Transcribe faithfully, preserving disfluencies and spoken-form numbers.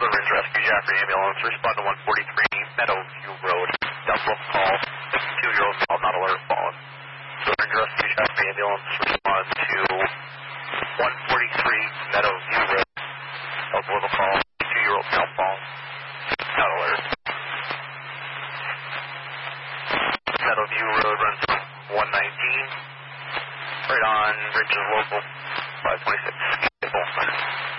Ridge Rescue Jaffrey Ambulance, respond to one forty-three Meadowview Road. Double call, fifty-two-year-old male, not alert, fallen. Ridge Rescue Jaffrey Ambulance, respond to one forty-three Meadowview Road. Double call, fifty-two-year-old male, fallen, not alert. Meadowview Road runs from one nineteen, right on Ridge's local five twenty-six.